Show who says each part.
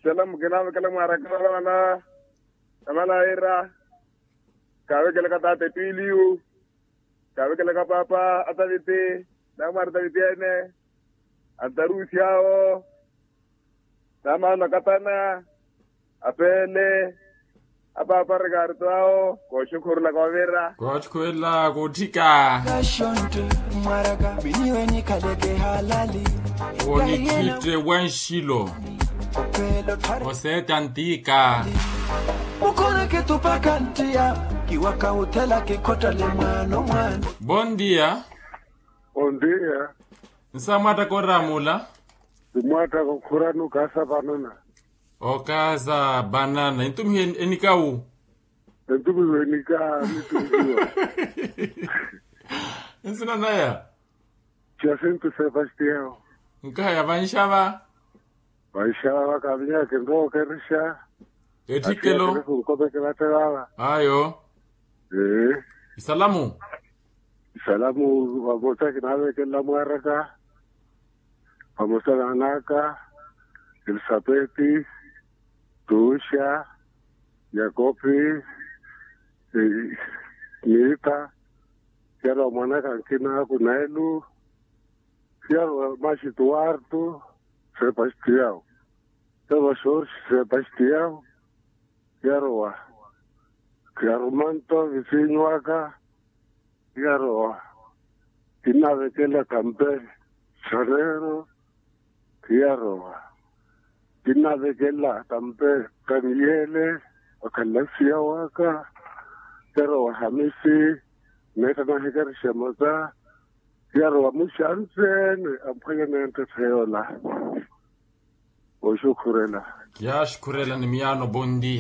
Speaker 1: Salam kena kala marakala na amala era kawe kala kata te piliu kawe kala papa atavite na marta vitiene andarusiao sama nakatana apele apa regardoao ko shukuru la kawera
Speaker 2: ko chkwela kutika
Speaker 3: Maraga biniwe ni kaleke halali
Speaker 2: onikite wanshilo oseta antika
Speaker 3: mukona ke tupakantia kiwaka utela kikota le mwana
Speaker 2: bon dia nsamata koramula
Speaker 1: Dumata ko kuranu kasa banana
Speaker 2: okaza banana intumhe enikau
Speaker 1: ntubu nika mitungiwa
Speaker 2: nsina naya
Speaker 1: Jacinto Sebastião
Speaker 2: nkaya vanshava
Speaker 1: Baixava caminha que não querisha
Speaker 2: etikelo
Speaker 1: como que vai pegar
Speaker 2: ayo salamu
Speaker 1: salamu vamos a que nada que la muerca vamos a ganaka el sapeti Tusha Jacobi Nita Quiero manaka kina kunailu Quiero mais Eduardo Sebastião Jorge Sebastião Quero manto vizinho acá Quero Tina que la campe Chorero Quero Tina que la campe Caniele o Calacia acá Quero Hamisi Neta na hikar shamaza Quero mushansen ampayamente feola Oshukурela
Speaker 2: yashkurela ni miano bondi